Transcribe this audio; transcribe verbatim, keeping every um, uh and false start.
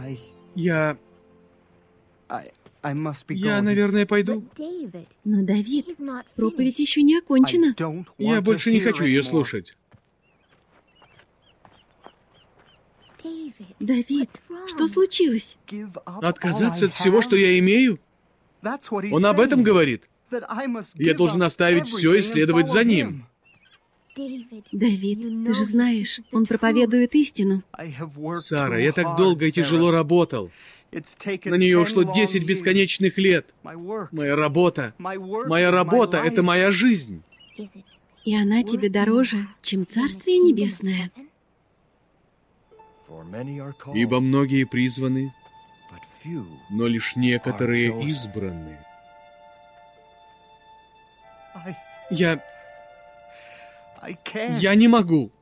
Я... Я, наверное, пойду. Но, Давид, проповедь еще не окончена. Я больше не хочу ее слушать. Давид, что случилось? Отказаться от всего, что я имею? Он об этом говорит? Я должен оставить все и следовать за ним. Давид, ты же знаешь, он проповедует истину. Сара, я так долго и тяжело работал. На нее ушло десять бесконечных лет. Моя работа, моя работа — это моя жизнь. И она тебе дороже, чем Царствие Небесное. Ибо многие призваны, но лишь некоторые избраны. Я... Я не могу.